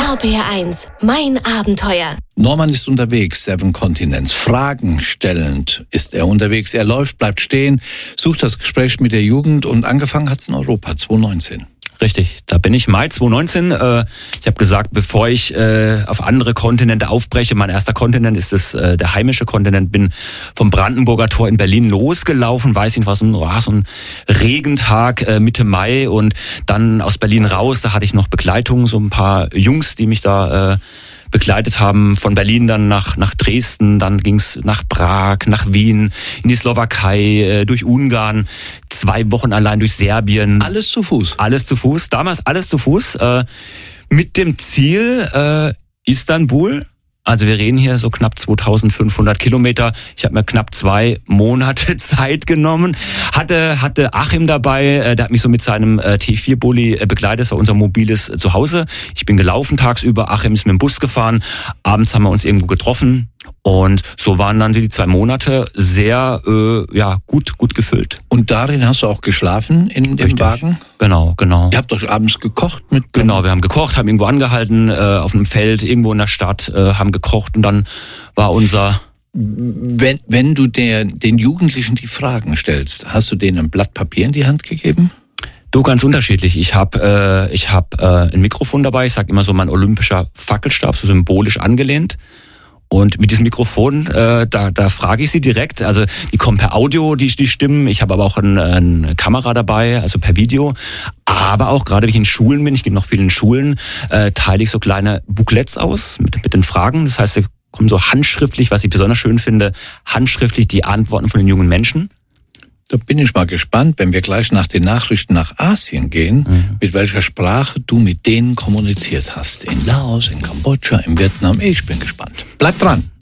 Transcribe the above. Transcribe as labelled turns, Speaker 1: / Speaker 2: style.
Speaker 1: RPR1, mein Abenteuer.
Speaker 2: Norman ist unterwegs, 7 Continents. Fragen stellend ist er unterwegs. Er läuft, bleibt stehen, sucht das Gespräch mit der Jugend und angefangen hat es in Europa, 2019.
Speaker 3: Richtig, da bin ich Mai 2019. Ich habe gesagt, bevor ich auf andere Kontinente aufbreche, mein erster Kontinent ist der heimische Kontinent, bin vom Brandenburger Tor in Berlin losgelaufen, weiß nicht was, so ein Regentag Mitte Mai und dann aus Berlin raus, da hatte ich noch Begleitung, so ein paar Jungs, die mich da begleitet haben, von Berlin dann nach Dresden, dann ging's nach Prag, nach Wien, in die Slowakei, durch Ungarn, 2 Wochen allein durch Serbien.
Speaker 2: Alles zu Fuß?
Speaker 3: Alles zu Fuß, damals alles zu Fuß, mit dem Ziel Istanbul. Also wir reden hier so knapp 2500 Kilometer. Ich habe mir knapp 2 Monate Zeit genommen. Hatte Achim dabei, der hat mich so mit seinem T4-Bulli begleitet. Das war unser mobiles Zuhause. Ich bin gelaufen tagsüber, Achim ist mit dem Bus gefahren. Abends haben wir uns irgendwo getroffen. Und so waren dann die 2 Monate sehr gut gefüllt.
Speaker 2: Und darin hast du auch geschlafen in dem
Speaker 3: Richtig.
Speaker 2: Wagen?
Speaker 3: Genau.
Speaker 2: Ihr habt doch abends gekocht mit...
Speaker 3: Genau, wir haben gekocht, haben irgendwo angehalten, auf einem Feld, irgendwo in der Stadt, haben gekocht und dann war unser...
Speaker 2: Wenn du den Jugendlichen die Fragen stellst, hast du denen ein Blatt Papier in die Hand gegeben?
Speaker 3: Du, ganz unterschiedlich. Ich hab ein Mikrofon dabei, ich sag immer so mein olympischer Fackelstab, so symbolisch angelehnt. Und mit diesem Mikrofon, da frage ich sie direkt. Also die kommen per Audio, die Stimmen. Ich habe aber auch eine Kamera dabei, also per Video. Aber auch gerade, wenn ich in Schulen bin, ich gehe noch viel in Schulen, teile ich so kleine Booklets aus mit den Fragen. Das heißt, da kommen so handschriftlich, was ich besonders schön finde, handschriftlich die Antworten von den jungen Menschen.
Speaker 2: Da bin ich mal gespannt, wenn wir gleich nach den Nachrichten nach Asien gehen, mit welcher Sprache du mit denen kommuniziert hast. In Laos, in Kambodscha, in Vietnam. Ich bin gespannt. Bleib dran.